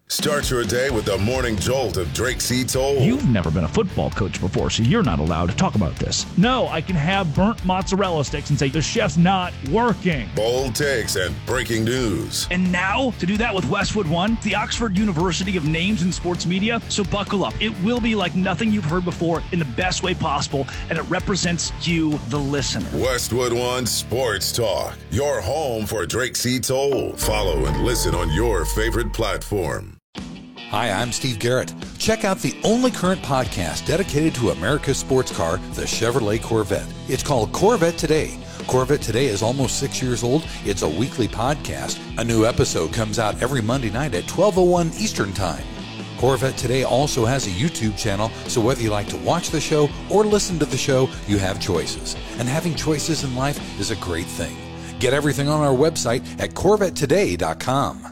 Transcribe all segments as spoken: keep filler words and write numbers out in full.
Start your day with the morning jolt of Drake C. Toll. You've never been a football coach before, so you're not allowed to talk about this. No, I can have burnt mozzarella sticks and say the chef's not working. Bold takes and breaking news. And now, to do that with Westwood One, the Oxford University of Names in Sports Media. So buckle up. It will be like nothing you've heard before in the best way possible, and it represents you, the listener. Westwood One Sports Talk, your home for Drake C. Toll. Follow and listen on your favorite platform. Hi, I'm Steve Garrett. Check out the only current podcast dedicated to America's sports car, the Chevrolet Corvette. It's called Corvette Today. Corvette Today is almost six years old. It's a weekly podcast. A new episode comes out every Monday night at twelve oh one Eastern Time. Corvette Today also has a YouTube channel, so whether you like to watch the show or listen to the show, you have choices. And having choices in life is a great thing. Get everything on our website at corvette today dot com.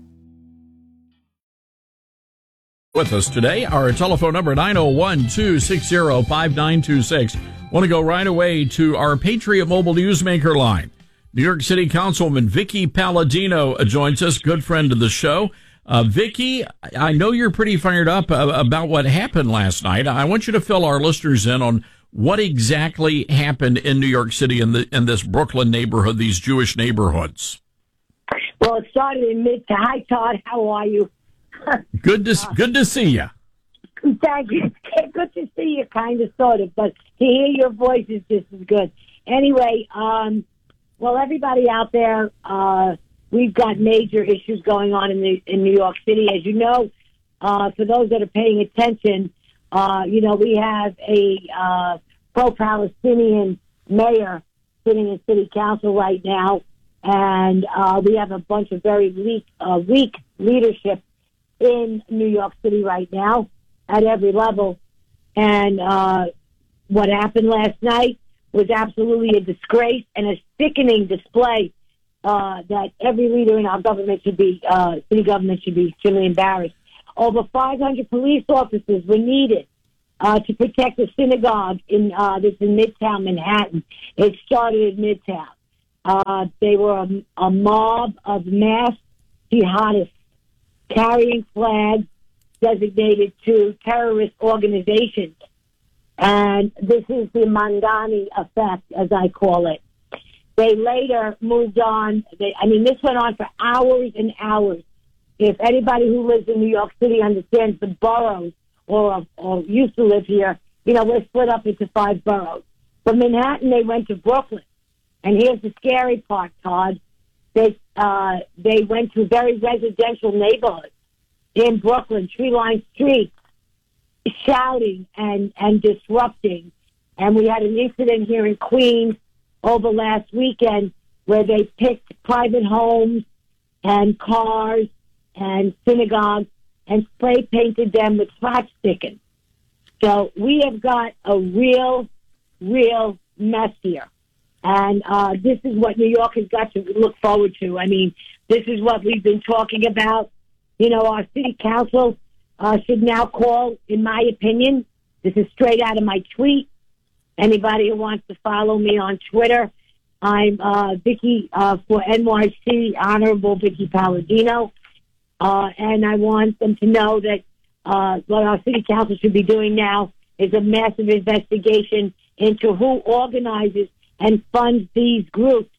With us today, our telephone number nine oh one, two six oh, five nine two six. Want to go right away to our Patriot Mobile Newsmaker line. New York City Councilwoman Vicky Palladino joins us, good friend of the show. Uh, Vicky, I know you're pretty fired up uh, about what happened last night. I want you to fill our listeners in on what exactly happened in New York City in, the, in this Brooklyn neighborhood, these Jewish neighborhoods. Well, it started in Midtown. Hi, Todd. How are you? Good to good to see you. Thank you. Good to see you, kind of, sort of, but to hear your voice is just as good. Anyway, um, well, everybody out there, uh, we've got major issues going on in the in New York City, as you know. Uh, for those that are paying attention, uh, you know, we have a uh, pro-Palestinian mayor sitting in city council right now, and uh, we have a bunch of very weak, uh, weak leadership in New York City right now at every level. And uh, what happened last night was absolutely a disgrace and a sickening display uh, that every leader in our government should be, uh, city government should be extremely embarrassed. Over five hundred police officers were needed uh, to protect the synagogue in uh, this in Midtown Manhattan. It started in Midtown. Uh, they were a, a mob of masked jihadists carrying flags designated to terrorist organizations. And this is the Mandani effect, as I call it. They later moved on. They, I mean, this went on for hours and hours. If anybody who lives in New York City understands the boroughs or, or used to live here, you know, we're split up into five boroughs. From Manhattan, they went to Brooklyn. And here's the scary part, Todd. They uh, they went to very residential neighborhoods in Brooklyn, tree-lined streets, shouting and, and disrupting. And we had an incident here in Queens over last weekend where they picked private homes and cars and synagogues and spray painted them with flat sticking. So we have got a real, real mess here. And uh, this is what New York has got to look forward to. I mean, this is what we've been talking about. You know, our city council uh, should now call, in my opinion, this is straight out of my tweet. Anybody who wants to follow me on Twitter, I'm uh, Vicky uh, for N Y C, Honorable Vicky Palladino. Uh, and I want them to know that uh, what our city council should be doing now is a massive investigation into who organizes and funds these groups,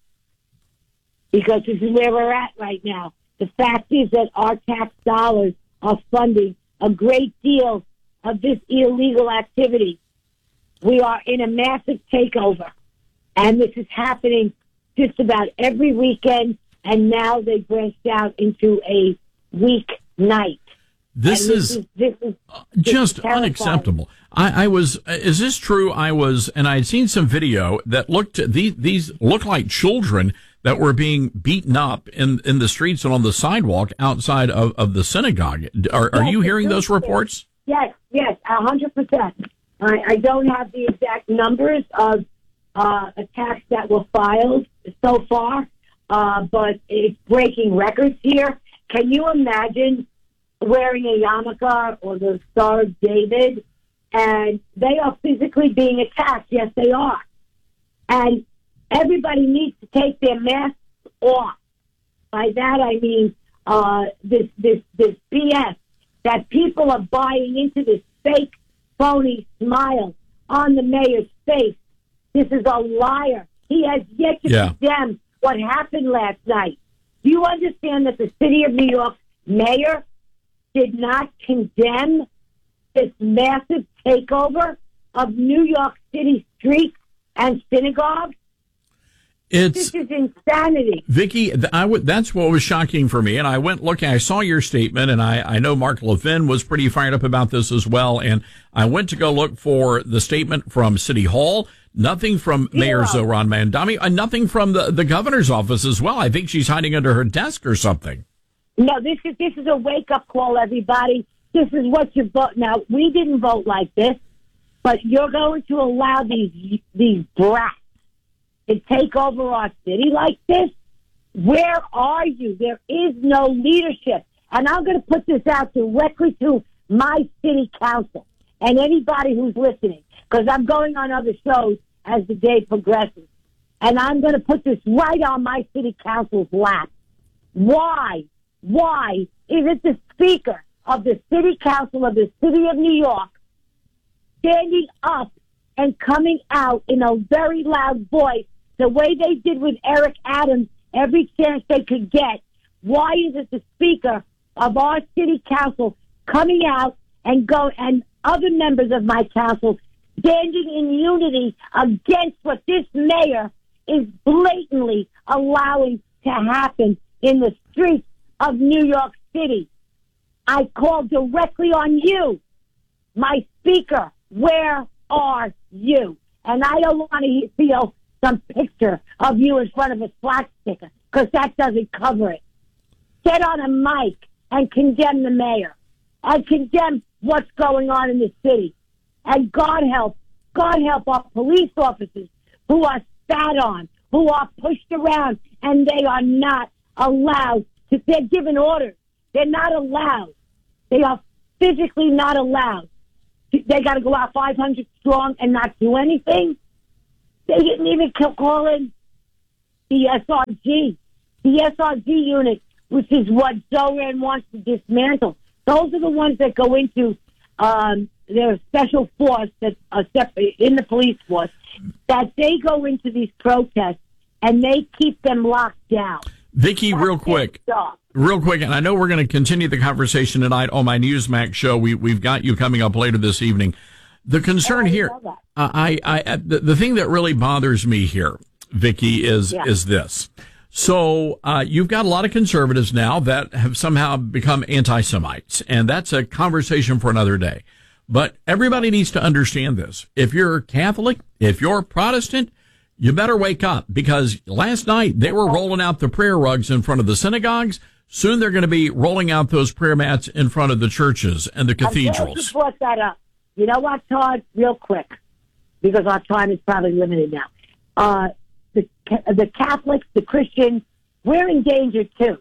because this is where we're at right now. The fact is that our tax dollars are funding a great deal of this illegal activity. We are in a massive takeover, and this is happening just about every weekend, and now they branched out into a weeknight. This, this is, is this is just terrifying. Unacceptable. I, I was, is this true? I was, and I had seen some video that looked, these, these look like children that were being beaten up in, in the streets and on the sidewalk outside of, of the synagogue. Are, are Yes, you hearing those reports? Yes, yes, a hundred percent. I, I don't have the exact numbers of uh, attacks that were filed so far, uh, but it's breaking records here. Can you imagine wearing a yarmulke or the Star of David, and they are physically being attacked? Yes, they are. And everybody needs to take their masks off. By that I mean uh, this this this B S that people are buying into, this fake, phony smile on the mayor's face. This is a liar. He has yet to yeah. condemn what happened last night. Do you understand that the city of New York's mayor did not condemn this massive takeover of New York City streets and synagogues? It's, this is insanity. Vicki, I w- that's what was shocking for me. And I went looking, I saw your statement, and I, I know Mark Levin was pretty fired up about this as well. And I went to go look for the statement from City Hall. Nothing from Zero. Mayor Zohran Mamdani, and nothing from the, the governor's office as well. I think she's hiding under her desk or something. No, this is this is a wake-up call, everybody. This is what you vote. Now, we didn't vote like this, but you're going to allow these these brats to take over our city like this? Where are you? There is no leadership. And I'm going to put this out directly to my city council and anybody who's listening, because I'm going on other shows as the day progresses. And I'm going to put this right on my city council's lap. Why? Why is it the speaker of the city council of the city of New York standing up and coming out in a very loud voice the way they did with Eric Adams every chance they could get? Why is it the speaker of our city council coming out and go and other members of my council standing in unity against what this mayor is blatantly allowing to happen in the streets of New York City? I call directly on you, my speaker. Where are you? And I don't want to see some picture of you in front of a flat sticker, because that doesn't cover it. Get on a mic and condemn the mayor and condemn what's going on in the city. And God help, God help our police officers who are spat on, who are pushed around, and they are not allowed to, they're given orders. They're not allowed. They are physically not allowed. They got to go out five hundred strong and not do anything. They didn't even call in the S R G, the S R G unit, which is what Zohran wants to dismantle. Those are the ones that go into um, their special force that are separate in the police force, that they go into these protests and they keep them locked down. Vicki, real quick, real quick, and I know we're going to continue the conversation tonight on my Newsmax show. We, we've got you coming up later this evening. The concern oh, here, uh, I, I, the, the thing that really bothers me here, Vicki, is yeah. is this. So uh, you've got a lot of conservatives now that have somehow become anti-Semites, and that's a conversation for another day. But everybody needs to understand this. If you're Catholic, if you're Protestant, you better wake up, because last night they were rolling out the prayer rugs in front of the synagogues. Soon they're going to be rolling out those prayer mats in front of the churches and the cathedrals. I'm glad you brought that up. You know what, Todd? Real quick, because our time is probably limited now. Uh, the the Catholics, the Christians, we're in danger too.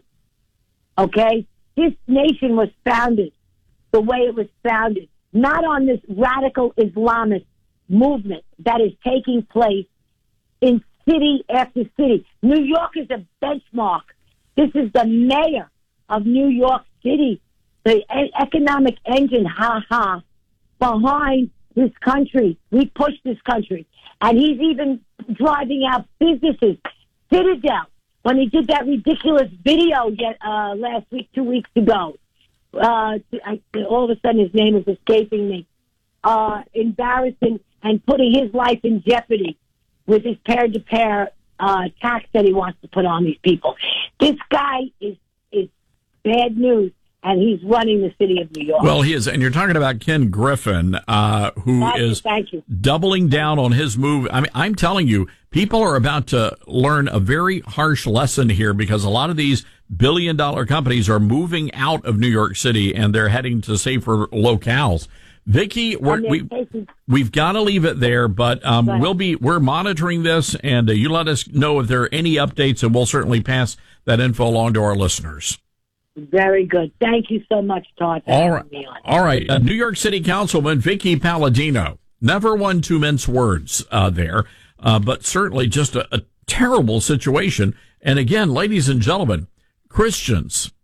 Okay? This nation was founded the way it was founded, not on this radical Islamist movement that is taking place in city after city. New York is a benchmark. This is the mayor of New York City, the economic engine, ha ha, behind this country. We push this country. And he's even driving out businesses. Citadel, when he did that ridiculous video yet, uh, last week, two weeks ago, uh, I, all of a sudden his name is escaping me, uh, embarrassing and putting his life in jeopardy with his pair-to-pair uh, tax that he wants to put on these people. This guy is is bad news, and he's running the city of New York. Well, he is, and you're talking about Ken Griffin, uh, who thank is you, thank you. doubling down on his move. I mean, I'm telling you, people are about to learn a very harsh lesson here, because a lot of these billion-dollar companies are moving out of New York City, and they're heading to safer locales. Vicki, we're, we, we've got to leave it there, but um, we'll be we're monitoring this, and uh, you let us know if there are any updates, and we'll certainly pass that info along to our listeners. Very good. Thank you so much, Todd. All right. All right. Uh, New York City Councilman Vicki Palladino. Never one to mince words uh, there, uh, but certainly just a, a terrible situation. And again, ladies and gentlemen, Christians,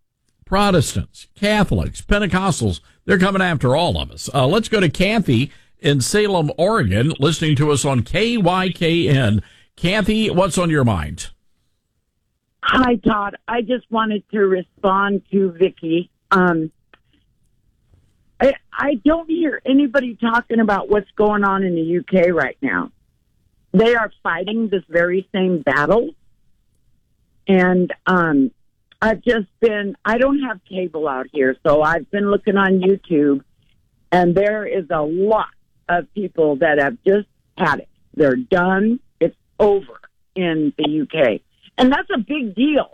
Protestants, Catholics, Pentecostals, they're coming after all of us. Uh, let's go to Kathy in Salem, Oregon, listening to us on K Y K N. Kathy, what's on your mind? Hi, Todd. I just wanted to respond to Vicky. Um, I, I don't hear anybody talking about what's going on in the U K right now. They are fighting this very same battle. And um, I've just been, I don't have cable out here, so I've been looking on YouTube, and there is a lot of people that have just had it. They're done. It's over in the U K. And that's a big deal.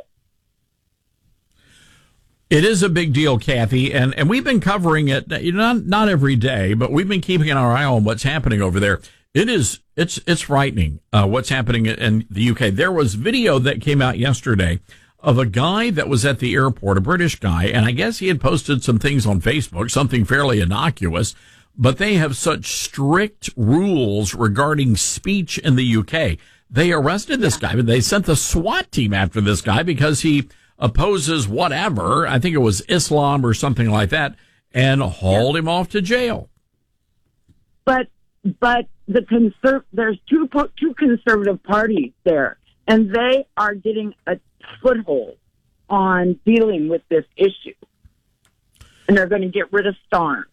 It is a big deal, Kathy, and, and we've been covering it, you know, not, not every day, but we've been keeping our eye on what's happening over there. It is, it's, it's frightening, uh, what's happening in the U K. There was video that came out yesterday of a guy that was at the airport, a British guy, and I guess he had posted some things on Facebook, something fairly innocuous, but they have such strict rules regarding speech in the U K. They arrested this guy, but they sent the SWAT team after this guy because he opposes whatever, I think it was Islam or something like that, and hauled him off to jail. But but the conser- there's two two conservative parties there, and they are getting a foothold on dealing with this issue, and they're going to get rid of Starnes.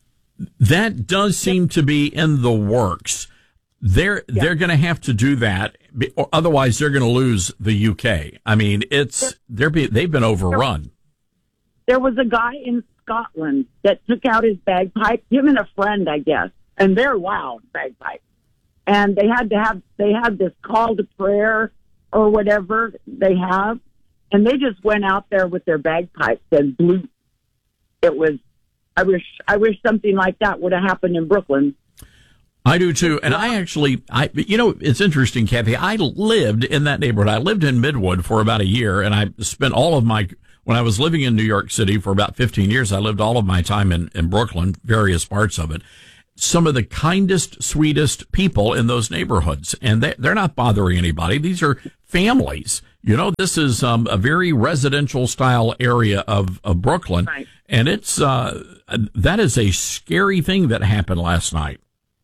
That does seem to be in the works. They're yeah. they're going to have to do that, or otherwise they're going to lose the U K. I mean, it's they're be, they've been overrun. There was a guy in Scotland that took out his bagpipe, him and a friend, I guess, and they're loud bagpipes. And they had to have they had this call to prayer or whatever they have, and they just went out there with their bagpipes and blew. It was. I wish I wish something like that would have happened in Brooklyn. I do too, and I actually, I you know, it's interesting, Kathy. I lived in that neighborhood. I lived in Midwood for about a year, and I spent all of my when I was living in New York City for about fifteen years. I lived all of my time in in Brooklyn, various parts of it. Some of the kindest, sweetest people in those neighborhoods, and they, they're not bothering anybody. These are families. You know, this is um, a very residential style area of, of Brooklyn, right. And it's uh, that is a scary thing that happened last night.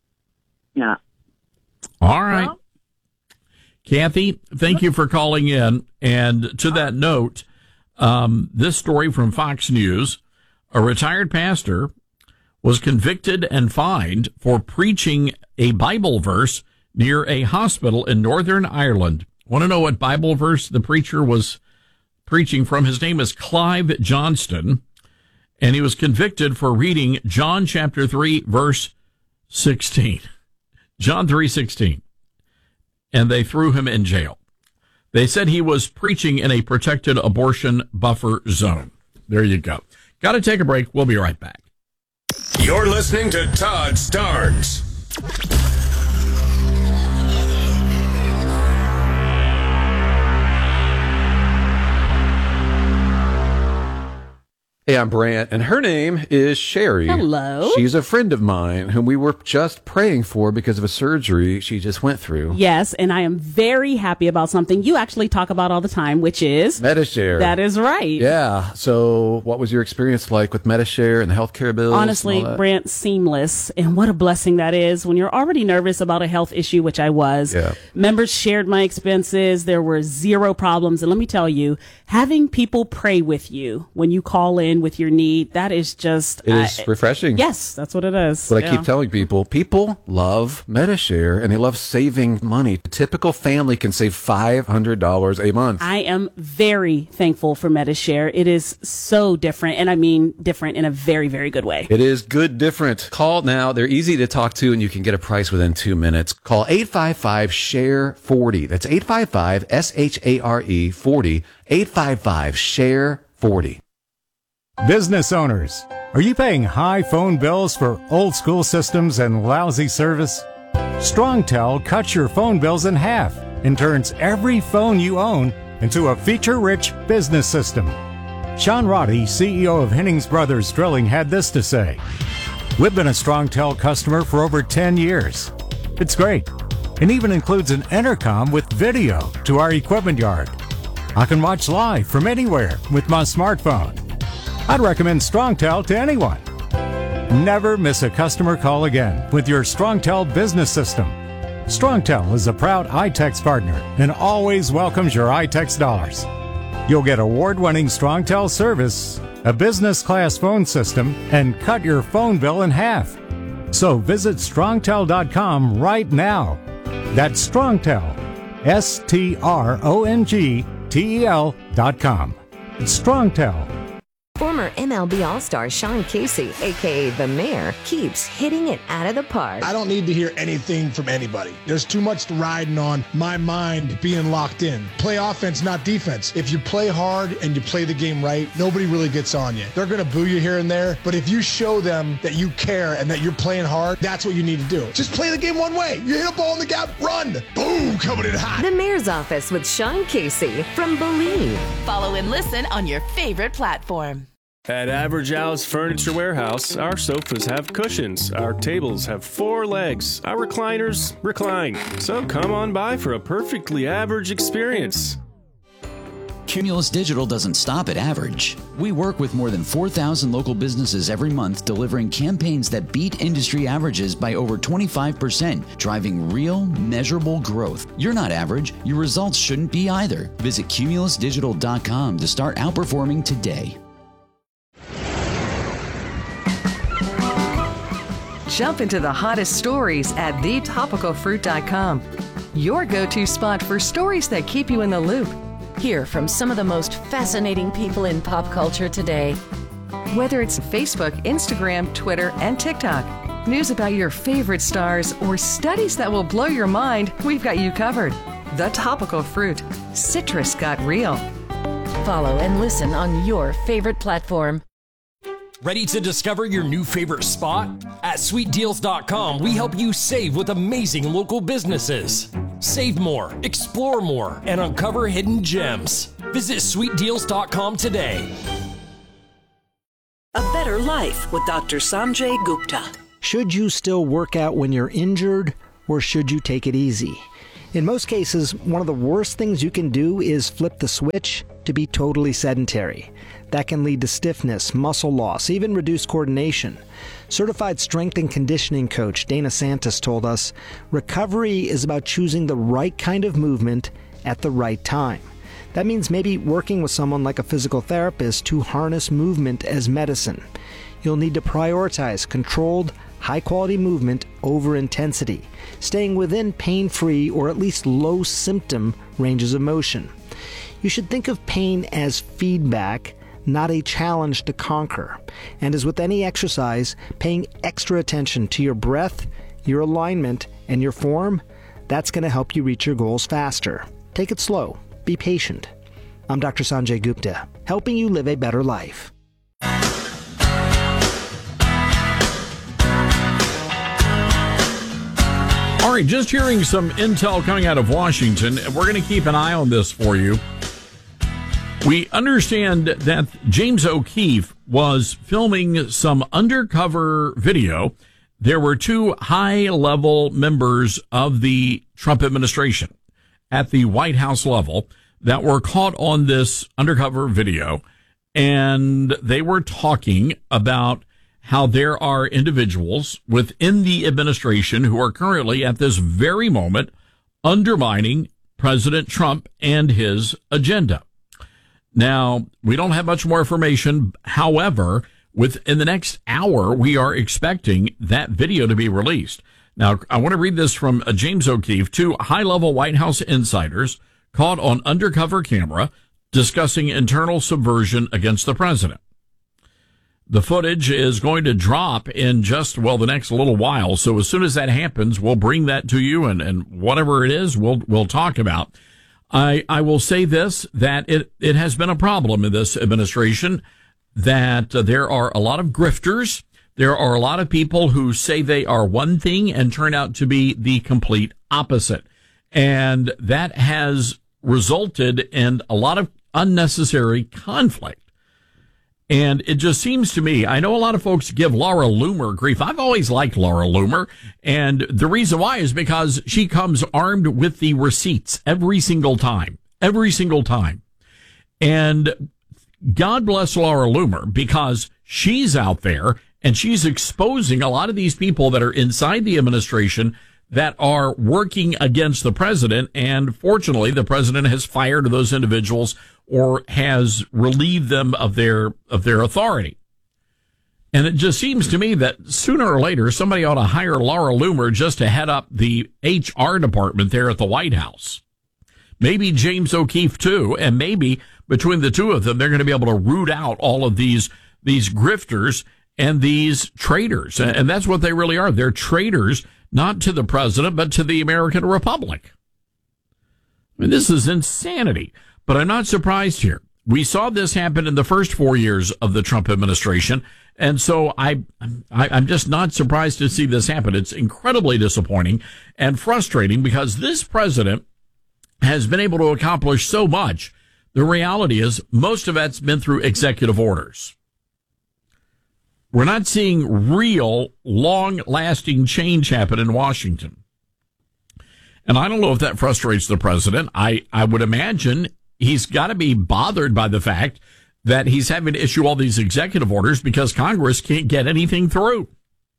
Yeah. All right. Well, Kathy, thank you for calling in. And to that note, um, this story from Fox News, a retired pastor was convicted and fined for preaching a Bible verse near a hospital in Northern Ireland. Want to know what Bible verse the preacher was preaching from? His name is Clive Johnston, and he was convicted for reading John chapter three, verse sixteen. John three sixteen. And they threw him in jail. They said he was preaching in a protected abortion buffer zone. There you go. Got to take a break. We'll be right back. You're listening to Todd Starnes. Hey, I'm Brant, and her name is Sherry. Hello. She's a friend of mine whom we were just praying for because of a surgery she just went through. Yes, and I am very happy about something you actually talk about all the time, which is Medi-Share. That is right. Yeah. So what was your experience like with Medi-Share and the healthcare bills? Honestly, Brant, seamless. And what a blessing that is when you're already nervous about a health issue, which I was. Yeah. Members shared my expenses. There were zero problems. And let me tell you, having people pray with you when you call in with your need, that is just it is uh, refreshing. Yes, that's what it is. But yeah. I keep telling people, people love Medi-Share and they love saving money. A typical family can save five hundred dollars a month. I am very thankful for Medi-Share. It is so different, and I mean different in a very, very good way. It is good different. Call now. They're easy to talk to, and you can get a price within two minutes. Call eight five five, S H A R E, forty. That's eight five five, S H A R E, forty. eight five five, S H A R E, forty. Business owners, are you paying high phone bills for old school systems and lousy service? StrongTel cuts your phone bills in half and turns every phone you own into a feature-rich business system. Sean Roddy, C E O of Hennings Brothers Drilling, had this to say. We've been a StrongTel customer for over ten years. It's great, and even includes an intercom with video to our equipment yard. I can watch live from anywhere with my smartphone. I'd recommend StrongTel to anyone. Never miss a customer call again with your StrongTel business system. StrongTel is a proud iTex partner and always welcomes your iTex dollars. You'll get award-winning StrongTel service, a business-class phone system, and cut your phone bill in half. So visit strongtel dot com right now. That's StrongTel, S T R O N G T E L dot com. StrongTel. Former M L B All-Star Sean Casey, a k a. The Mayor, keeps hitting it out of the park. I don't need to hear anything from anybody. There's too much riding on my mind being locked in. Play offense, not defense. If you play hard and you play the game right, nobody really gets on you. They're going to boo you here and there, but if you show them that you care and that you're playing hard, that's what you need to do. Just play the game one way. You hit a ball in the gap, run. Boom, coming in hot. The Mayor's Office with Sean Casey from Believe. Follow and listen on your favorite platform. At Average Al's Furniture Warehouse, our sofas have cushions, our tables have four legs, our recliners recline. So come on by for a perfectly average experience. Cumulus Digital doesn't stop at average. We work with more than four thousand local businesses every month, delivering campaigns that beat industry averages by over twenty-five percent, driving real, measurable growth. You're not average. Your results shouldn't be either. Visit cumulus digital dot com to start outperforming today. Jump into the hottest stories at the topical fruit dot com. Your go-to spot for stories that keep you in the loop. Hear from some of the most fascinating people in pop culture today. Whether it's Facebook, Instagram, Twitter, and TikTok, news about your favorite stars, or studies that will blow your mind, we've got you covered. The Topical Fruit. Citrus got real. Follow and listen on your favorite platform. Ready to discover your new favorite spot? At sweet deals dot com, we help you save with amazing local businesses. Save more, explore more, and uncover hidden gems. Visit sweet deals dot com today. A Better Life with Doctor Sanjay Gupta. Should you still work out when you're injured, or should you take it easy? In most cases, one of the worst things you can do is flip the switch to be totally sedentary. That can lead to stiffness, muscle loss, even reduced coordination. Certified strength and conditioning coach Dana Santos told us, recovery is about choosing the right kind of movement at the right time. That means maybe working with someone like a physical therapist to harness movement as medicine. You'll need to prioritize controlled, high-quality movement over intensity, staying within pain-free or at least low-symptom ranges of motion. You should think of pain as feedback, not a challenge to conquer. And as with any exercise, paying extra attention to your breath, your alignment, and your form, that's going to help you reach your goals faster. Take it slow. Be patient. I'm Doctor Sanjay Gupta, helping you live a better life. All right, just hearing some intel coming out of Washington. We're going to keep an eye on this for you. We understand that James O'Keefe was filming some undercover video. There were two high-level members of the Trump administration at the White House level that were caught on this undercover video, and they were talking about how there are individuals within the administration who are currently at this very moment undermining President Trump and his agenda. Now, we don't have much more information. However, within the next hour, we are expecting that video to be released. Now, I want to read this from uh, James O'Keefe. Two high-level White House insiders caught on undercover camera discussing internal subversion against the president. The footage is going to drop in just, well, the next little while. So as soon as that happens, we'll bring that to you, and, and whatever it is, we'll we'll talk about. I, I will say this, that it, it has been a problem in this administration that uh, there are a lot of grifters. There are a lot of people who say they are one thing and turn out to be the complete opposite. And that has resulted in a lot of unnecessary conflict. And it just seems to me, I know a lot of folks give Laura Loomer grief. I've always liked Laura Loomer. And the reason why is because she comes armed with the receipts every single time, every single time. And God bless Laura Loomer, because she's out there and she's exposing a lot of these people that are inside the administration that are working against the president. And fortunately, the president has fired those individuals or has relieved them of their, of their authority. And it just seems to me that sooner or later, somebody ought to hire Laura Loomer just to head up the H R department there at the White House. Maybe James O'Keefe too. And maybe between the two of them, they're going to be able to root out all of these, these grifters and these traitors. And that's what they really are. They're traitors, not to the president, but to the American Republic. I mean, this is insanity, but I'm not surprised here. We saw this happen in the first four years of the Trump administration. And so I, I, I'm just not surprised to see this happen. It's incredibly disappointing and frustrating because this president has been able to accomplish so much. The reality is most of that's been through executive orders. We're not seeing real, long-lasting change happen in Washington. And I don't know if that frustrates the president. I, I would imagine he's got to be bothered by the fact that he's having to issue all these executive orders because Congress can't get anything through.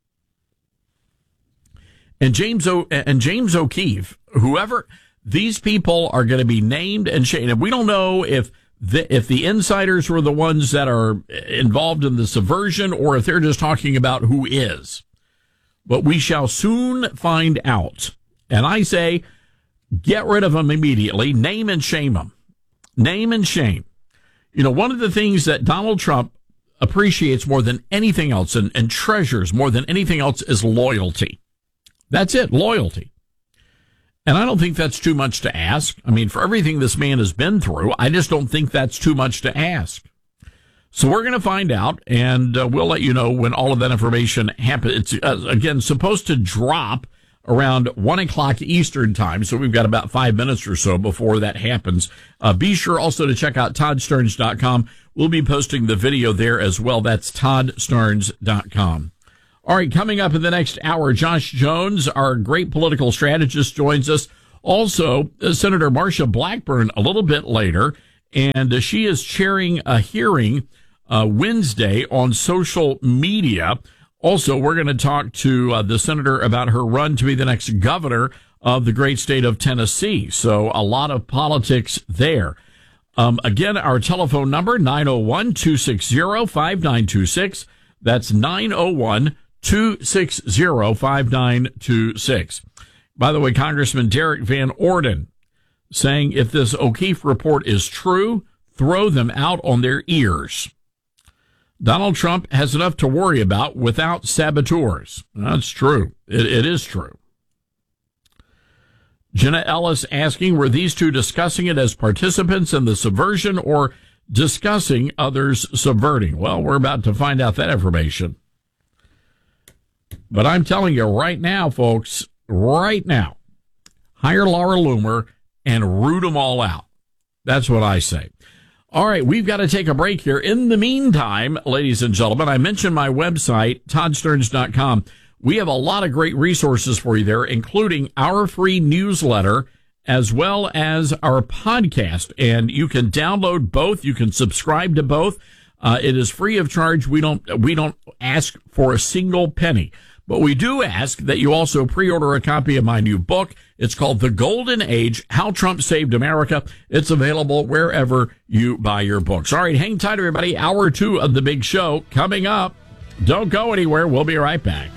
And James o- and James O'Keefe, whoever, these people are going to be named and shamed. And we don't know if the, if the insiders were the ones that are involved in the subversion or if they're just talking about who is. But we shall soon find out. And I say, get rid of them immediately. Name and shame them. Name and shame. You know, one of the things that Donald Trump appreciates more than anything else and, and treasures more than anything else is loyalty. That's it, loyalty. And I don't think that's too much to ask. I mean, for everything this man has been through, I just don't think that's too much to ask. So we're going to find out, and uh, we'll let you know when all of that information happens. It's, uh, again, supposed to drop around one o'clock Eastern time, so we've got about five minutes or so before that happens. Uh, be sure also to check out Todd Starnes dot com. We'll be posting the video there as well. That's Todd Starnes dot com. All right, coming up in the next hour, Josh Jones, our great political strategist, joins us. Also, uh, Senator Marsha Blackburn a little bit later, and uh, she is chairing a hearing uh, Wednesday on social media. Also, we're going to talk to uh, the senator about her run to be the next governor of the great state of Tennessee. So a lot of politics there. Um, again, our telephone number, nine oh one, two six zero, five nine two six. That's nine oh one, two six zero, five nine two six. By the way, Congressman Derek Van Orden saying if this O'Keefe report is true, throw them out on their ears. Donald Trump has enough to worry about without saboteurs. That's true. It, it is true. Jenna Ellis asking, were these two discussing it as participants in the subversion or discussing others subverting? Well, we're about to find out that information. But I'm telling you right now, folks, right now, hire Laura Loomer and root them all out. That's what I say. All right, we've got to take a break here. In the meantime, ladies and gentlemen, I mentioned my website, Todd Starnes dot com. We have a lot of great resources for you there, including our free newsletter as well as our podcast. And you can download both. You can subscribe to both. Uh, it is free of charge. We don't, we don't ask for a single penny. But we do ask that you also pre-order a copy of my new book. It's called The Golden Age, How Trump Saved America. It's available wherever you buy your books. All right, hang tight, everybody. Hour two of the big show coming up. Don't go anywhere. We'll be right back.